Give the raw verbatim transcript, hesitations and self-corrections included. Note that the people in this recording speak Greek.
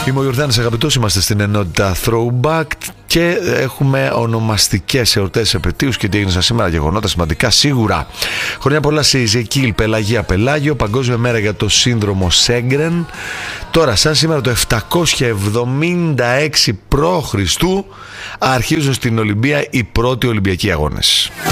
Είμαι ο Γιορδάνης, αγαπητός, είμαστε στην ενότητα Throwback και έχουμε ονομαστικές εορτές, επετείους και τι έγιναν σήμερα, γεγονότα σημαντικά σίγουρα. Χρόνια πολλά σε Ιζεκίλ, Πελαγία, Πελάγιο, Παγκόσμια μέρα για το σύνδρομο Σέγκρεν. Τώρα, σαν σήμερα το επτακόσια εβδομήντα έξι προ Χριστού αρχίζουν στην Ολυμπία οι πρώτοι Ολυμπιακοί αγώνες.